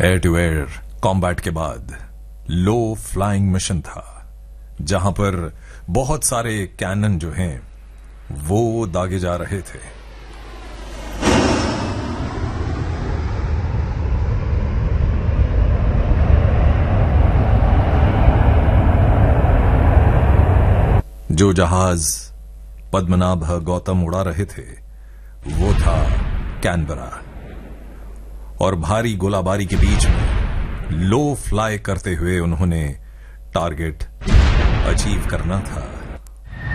Air to air combat के बाद लो flying mission था, जहां पर बहुत सारे कैनन जो हैं वो दागे जा रहे थे। जो जहाज पद्मनाभ गौतम उड़ा रहे थे वो था कैनबरा, और भारी गोलाबारी के बीच में लो फ्लाई करते हुए उन्होंने टारगेट अचीव करना था।